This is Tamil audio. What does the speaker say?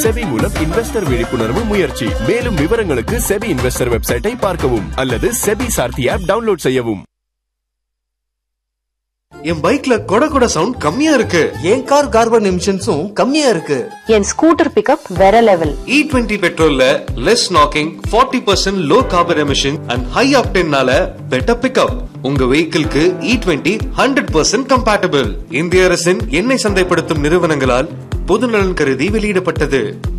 செபி மூலம் இன்வெஸ்டர் விழிப்புணர்வு முயற்சி. மேலும் விவரங்களுக்கு செபி இன்வெஸ்டர் வெப்சைட்டை பார்க்கவும் அல்லது செபி சார்த்தி ஆப் டவுன்லோட் செய்யவும். என் பைக்ல கொட சவுண்ட் கம்மியா இருக்கு. என் கார் கார்பன் எமிஷன்ஸும் கம்மியா இருக்கு. என் ஸ்கூட்டர் பிக்கப் வேற level. E20 பெட்ரோல்ல less knocking, 40% low carbon emission and high ஆக்டேன்னால better pickup. உங்க வெஹிக்கிள்க்கு E20 100% கம்பேட்டபிள். இந்திய அரசின் எண்ணெய் சந்தைப்படுத்தும் நிறுவனங்களால் பொதுநலன் கருதி வெளியிடப்பட்டது.